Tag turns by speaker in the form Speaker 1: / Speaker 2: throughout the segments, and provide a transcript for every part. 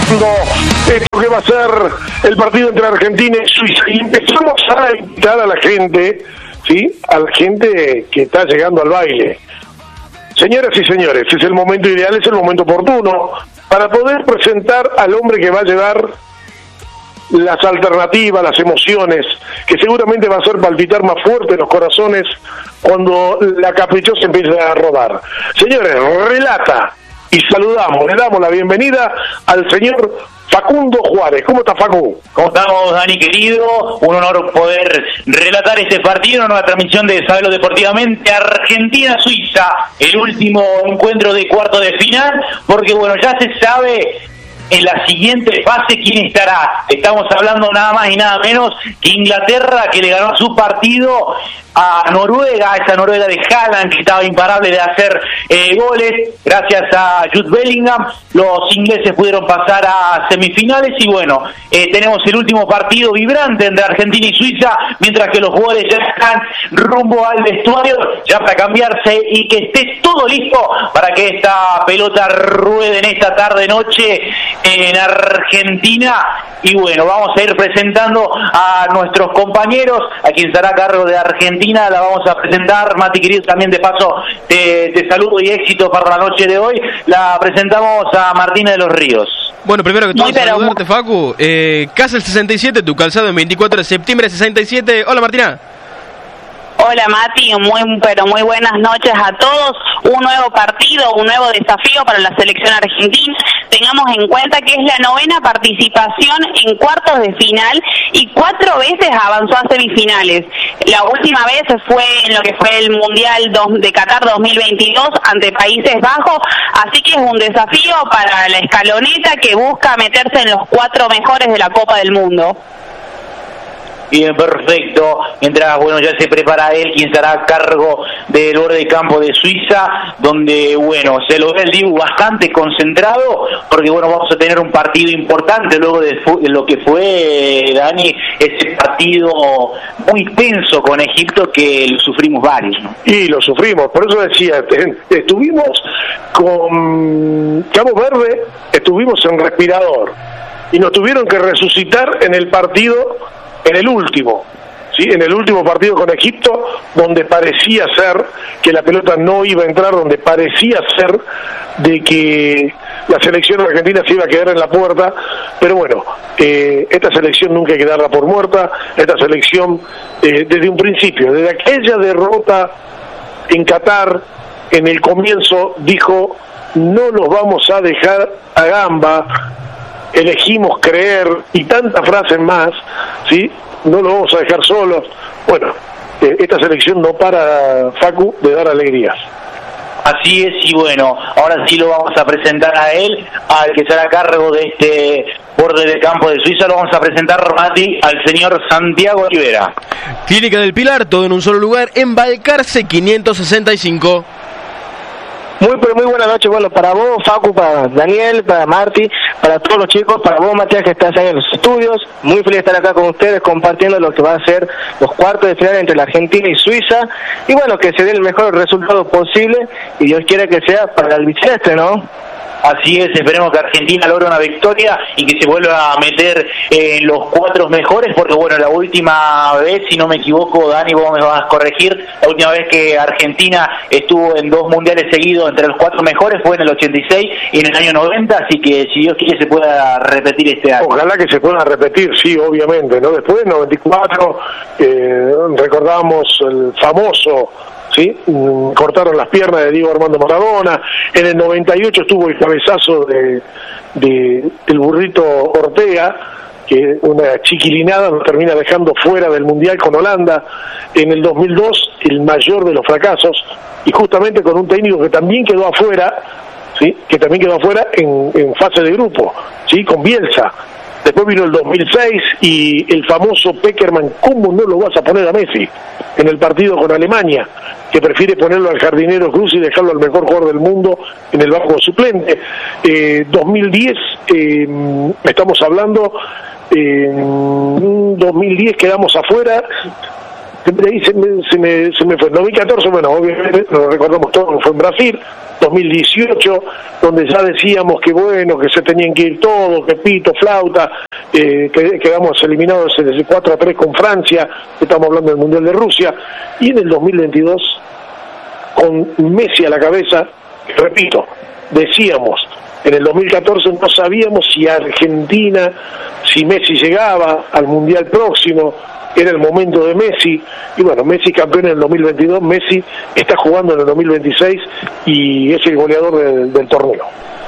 Speaker 1: esto que va a ser el partido entre Argentina y Suiza. Y empezamos a invitar a la gente, ¿sí? A la gente que está llegando al baile. Señoras y señores, es el momento ideal, es el momento oportuno para poder presentar al hombre que va a llevar las alternativas, las emociones, que seguramente va a hacer palpitar más fuerte los corazones cuando la caprichosa empiece a rodar. Señores, relata y saludamos, le damos la bienvenida al señor Facundo Juárez. ¿Cómo está, Facu?
Speaker 2: ¿Cómo estamos, Dani, querido? Un honor poder relatar este partido, una nueva transmisión de Sabelo Deportivamente, Argentina-Suiza, el último encuentro de cuarto de final, porque bueno, ya se sabe en la siguiente fase quién estará. Estamos hablando nada más y nada menos que Inglaterra, que le ganó su partido a Noruega, esa Noruega de Haaland, que estaba imparable de hacer goles. Gracias a Jude Bellingham, los ingleses pudieron pasar a semifinales y bueno, tenemos el último partido vibrante entre Argentina y Suiza, mientras que los jugadores ya están rumbo al vestuario, ya para cambiarse y que esté todo listo para que esta pelota ruede en esta tarde-noche en Argentina. Y bueno, vamos a ir presentando a nuestros compañeros, a quien estará a cargo de Argentina. La vamos a presentar, Mati querido, también de paso te saludo y éxito para la noche de hoy. La presentamos a Martina de los Ríos.
Speaker 3: Bueno, primero que todo, saludarte, Facu. Casa el 67, tu calzado en 24 de septiembre 67. Hola, Martina.
Speaker 4: Hola, Mati, muy buenas noches a todos. Un nuevo partido, un nuevo desafío para la selección argentina. Tengamos en cuenta que es la 9ª participación en cuartos de final y 4 veces avanzó a semifinales. La última vez fue en lo que fue el Mundial de Qatar 2022 ante Países Bajos, así que es un desafío para la escaloneta que busca meterse en los 4 mejores de la Copa del Mundo.
Speaker 2: Bien, perfecto. Mientras, bueno, ya se prepara él, quien estará a cargo del borde de campo de Suiza, donde, bueno, se lo ve el Dibu bastante concentrado, porque, bueno, vamos a tener un partido importante luego de lo que fue, Dani, ese partido muy tenso con Egipto que lo sufrimos varios, ¿no?
Speaker 1: Y lo sufrimos, por eso decía, estuvimos con Cabo Verde, estuvimos en respirador, y nos tuvieron que resucitar en el partido, en el último, ¿sí? En el último partido con Egipto, donde parecía ser que la pelota no iba a entrar, donde parecía ser de que la selección argentina se iba a quedar en la puerta, pero bueno, esta selección nunca hay que darla por muerta. Esta selección, desde un principio, desde aquella derrota en Qatar, en el comienzo dijo, no los vamos a dejar a gamba, elegimos creer, y tantas frases más, ¿sí? No lo vamos a dejar solos. Bueno, esta selección no para, Facu, de dar alegrías.
Speaker 2: Así es, y bueno, ahora sí lo vamos a presentar a él, al que será a cargo de este borde de campo de Suiza. Lo vamos a presentar, Mati, al señor Santiago Rivera.
Speaker 3: Clínica del Pilar, todo en un solo lugar, en Balcarce 565.
Speaker 5: Muy buenas noches, bueno, para vos, Facu, para Daniel, para Marti, para todos los chicos, para vos, Matías, que estás ahí en los estudios. Muy feliz de estar acá con ustedes compartiendo lo que va a ser los cuartos de final entre la Argentina y Suiza. Y bueno, que se dé el mejor resultado posible y Dios quiera que sea para el albiceleste, ¿no?
Speaker 2: Así es, esperemos que Argentina logre una victoria y que se vuelva a meter en los 4 mejores, porque bueno, la última vez, si no me equivoco, Dani, vos me vas a corregir, la última vez que Argentina estuvo en 2 mundiales seguidos entre los 4 mejores fue en el 86 y en el año 90, así que si Dios quiere se pueda repetir este año.
Speaker 1: Ojalá que se pueda repetir, sí, obviamente, ¿no? Después del 94, recordamos el famoso, ¿sí? Cortaron las piernas de Diego Armando Maradona. En el 98 estuvo el cabezazo del burrito Ortega, que una chiquilinada nos termina dejando fuera del Mundial con Holanda. En el 2002, el mayor de los fracasos, y justamente con un técnico que también quedó afuera, ¿sí? Que también quedó afuera en fase de grupo, ¿sí? Con Bielsa. Después vino el 2006 y el famoso Peckerman. ¿Cómo no lo vas a poner a Messi en el partido con Alemania? Que prefiere ponerlo al jardinero Cruz y dejarlo al mejor jugador del mundo en el banco suplente. 2010, estamos hablando, 2010 quedamos afuera de ahí se me fue. 2014, bueno, obviamente lo recordamos todos, fue en Brasil. 2018, donde ya decíamos que bueno, que se tenían que ir todos, que pito, flauta, que quedamos eliminados desde 4-3 con Francia, estamos hablando del Mundial de Rusia, y en el 2022, con Messi a la cabeza, repito, decíamos, en el 2014 no sabíamos si Argentina, si Messi llegaba al Mundial próximo, era el momento de Messi, y bueno, Messi campeón en el 2022, Messi está jugando en el 2026 y es el goleador del torneo.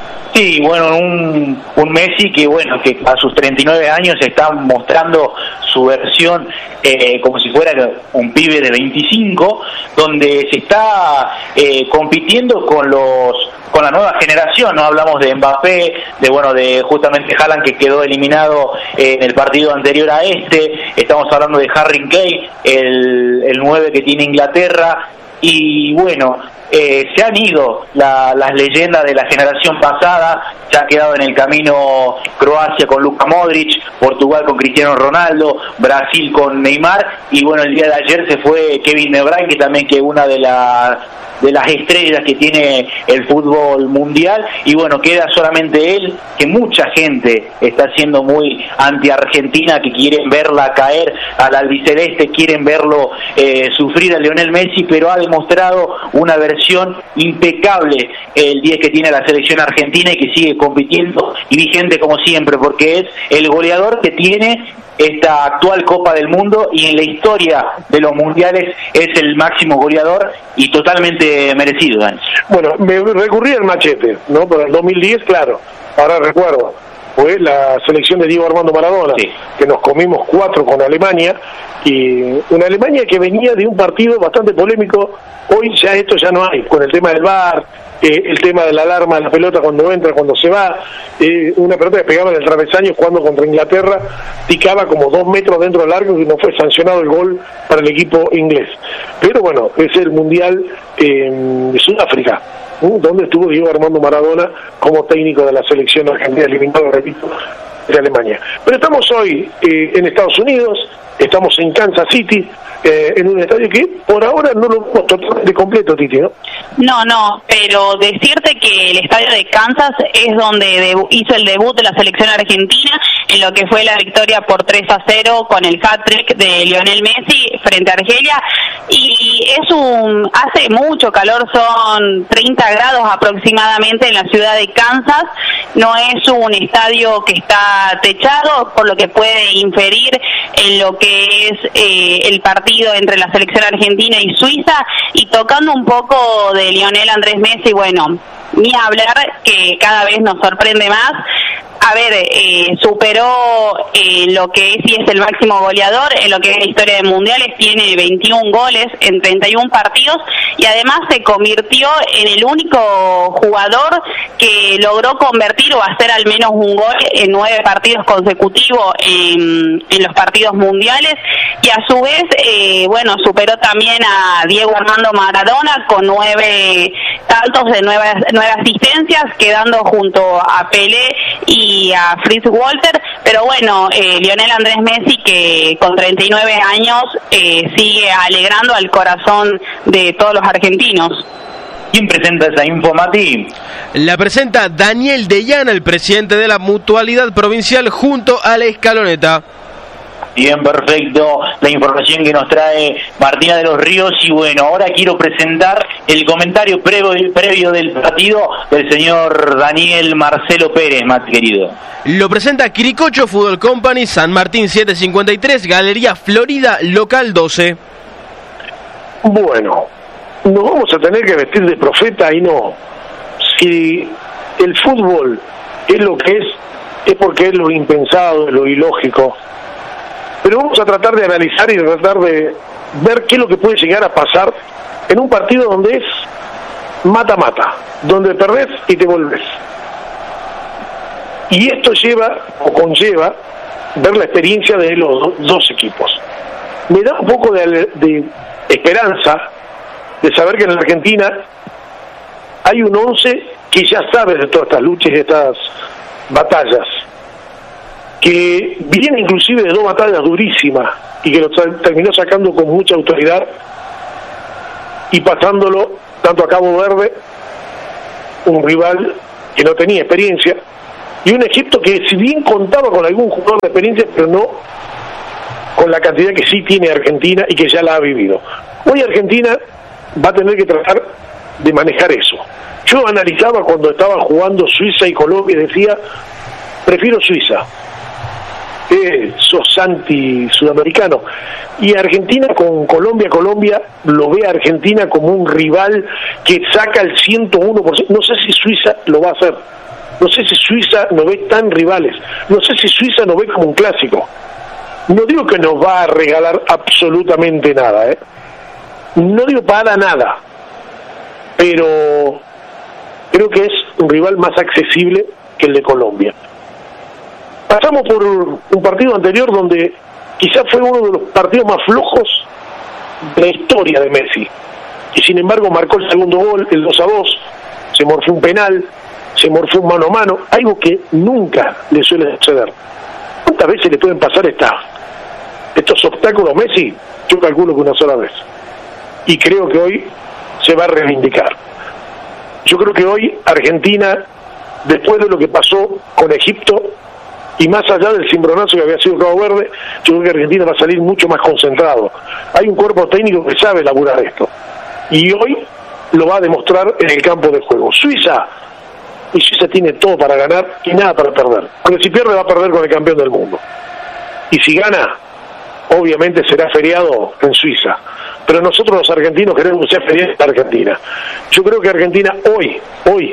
Speaker 2: Sí, bueno, un Messi que bueno, que a sus 39 años está mostrando su versión como si fuera un pibe de 25, donde se está compitiendo con la nueva generación, no hablamos de Mbappé, de justamente Haaland, que quedó eliminado en el partido anterior a estamos hablando de Harry Kane, el 9 que tiene Inglaterra, y bueno, se han ido las leyendas de la generación pasada, se ha quedado en el camino Croacia con Luka Modric, Portugal con Cristiano Ronaldo, Brasil con Neymar, y bueno, el día de ayer se fue Kevin De Bruyne, que también que una de las estrellas que tiene el fútbol mundial, y bueno, queda solamente él, que mucha gente está siendo muy anti-Argentina, que quieren verla caer al albiceleste, quieren verlo sufrir a Lionel Messi, pero ha demostrado una versión impecable el 10 que tiene la selección argentina y que sigue compitiendo y vigente como siempre, porque es el goleador que tiene esta actual Copa del Mundo y en la historia de los mundiales es el máximo goleador y totalmente merecido, Dani.
Speaker 1: Bueno, me recurrí al machete, ¿no? Por el 2010, claro, ahora recuerdo, fue la selección de Diego Armando Maradona, sí, que nos comimos 4 con Alemania, y una Alemania que venía de un partido bastante polémico. Hoy ya esto ya no hay, con el tema del VAR, el tema de la alarma de la pelota cuando entra, cuando se va, una pelota que pegaba en el travesaño jugando contra Inglaterra, picaba como 2 metros dentro del largo y no fue sancionado el gol para el equipo inglés. Pero bueno, es el Mundial de Sudáfrica, donde estuvo Diego Armando Maradona como técnico de la selección argentina, eliminado, repito, de Alemania. Pero estamos hoy en Estados Unidos, estamos en Kansas City, en un estadio que por ahora no lo vemos totalmente completo, Titi, ¿no?
Speaker 4: No, pero decirte que el estadio de Kansas es donde hizo el debut de la selección argentina en lo que fue la victoria por 3-0 con el hat-trick de Lionel Messi frente a Argelia, y hace mucho calor, son 30 grados aproximadamente en la ciudad de Kansas, no es un estadio que está techado, por lo que puede inferir en lo que es el partido entre la selección argentina y Suiza. Y tocando un poco de Lionel Andrés Messi, bueno, ni hablar, que cada vez nos sorprende más. A ver, superó lo que sí es el máximo goleador en lo que es la historia de mundiales, tiene 21 goles en 31 partidos y además se convirtió en el único jugador que logró convertir o hacer al menos un gol en 9 partidos consecutivos en los partidos mundiales, y a su vez, bueno, superó también a Diego Armando Maradona con 9 tantos de 9 asistencias, quedando junto a Pelé y a Fritz Walter. Pero bueno, Lionel Andrés Messi, que con 39 años sigue alegrando al corazón de todos los argentinos.
Speaker 2: ¿Quién presenta esa info, Mati?
Speaker 3: La presenta Daniel De Llana, el presidente de la Mutualidad Provincial, junto a la Escaloneta.
Speaker 2: Bien, perfecto, la información que nos trae Martina de los Ríos. Y bueno, ahora quiero presentar el comentario previo del partido del señor Daniel Marcelo Pérez, Mati querido.
Speaker 3: Lo presenta Quiricocho Fútbol Company, San Martín 753, Galería Florida, local 12.
Speaker 1: Bueno, nos vamos a tener que vestir de profeta y no. Si el fútbol es lo que es porque es lo impensado, es lo ilógico. Pero vamos a tratar de analizar y tratar de ver qué es lo que puede llegar a pasar en un partido donde es mata-mata, donde perdés y te volvés. Y esto lleva o conlleva ver la experiencia de los dos equipos. Me da un poco de esperanza de saber que en la Argentina hay un 11 que ya sabe de todas estas luchas y estas batallas. que viene inclusive de 2 batallas durísimas y que lo terminó sacando con mucha autoridad y pasándolo tanto a Cabo Verde, un rival que no tenía experiencia, y un Egipto que si bien contaba con algún jugador de experiencia, pero no con la cantidad que sí tiene Argentina y que ya la ha vivido. Hoy Argentina va a tener que tratar de manejar eso. Yo analizaba cuando estaban jugando Suiza y Colombia y decía, prefiero Suiza. Sos anti-sudamericano. Y Argentina con Colombia lo ve a Argentina como un rival que saca el 101%. No sé si Suiza lo va a hacer. No sé si Suiza nos ve tan rivales. No sé si Suiza nos ve como un clásico. No digo que nos va a regalar absolutamente nada, no digo para nada, pero creo que es un rival más accesible que el de Colombia. Pasamos por un partido anterior donde quizás fue uno de los partidos más flojos de la historia de Messi, y sin embargo marcó el segundo gol, el 2-2, se morfó un penal, se morfó un mano a mano, algo que nunca le suele suceder. ¿Cuántas veces le pueden pasar estos obstáculos a Messi? Yo calculo que una sola vez. Y creo que hoy se va a reivindicar. Yo creo que hoy Argentina, después de lo que pasó con Egipto, y más allá del cimbronazo que había sido Cabo Verde, yo creo que Argentina va a salir mucho más concentrado. Hay un cuerpo técnico que sabe elaborar esto. Y hoy lo va a demostrar en el campo de juego. Suiza tiene todo para ganar y nada para perder. Porque si pierde va a perder con el campeón del mundo. Y si gana, obviamente será feriado en Suiza. Pero nosotros los argentinos queremos que sea feriado en Argentina. Yo creo que Argentina hoy,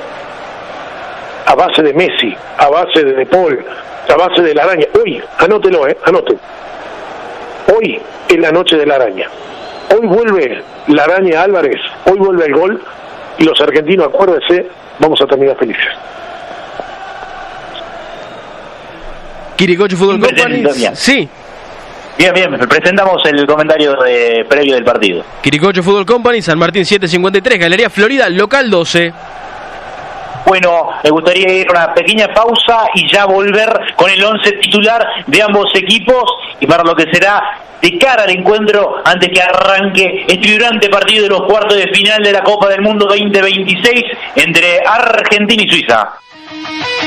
Speaker 1: a base de Messi, a base de Paul, a base de la araña, hoy, anótelo, anote. Hoy es la noche de la araña. Hoy vuelve la araña Álvarez, hoy vuelve el gol, y los argentinos, acuérdense, vamos a terminar felices.
Speaker 3: Quiricocho Fútbol Company. Sí.
Speaker 2: Bien, presentamos el comentario previo del partido.
Speaker 3: Quiricocho Fútbol Company, San Martín 753, Galería Florida, local 12.
Speaker 2: Bueno, me gustaría ir a una pequeña pausa y ya volver con el 11 titular de ambos equipos y para lo que será de cara al encuentro antes que arranque este vibrante partido de los cuartos de final de la Copa del Mundo 2026 entre Argentina y Suiza.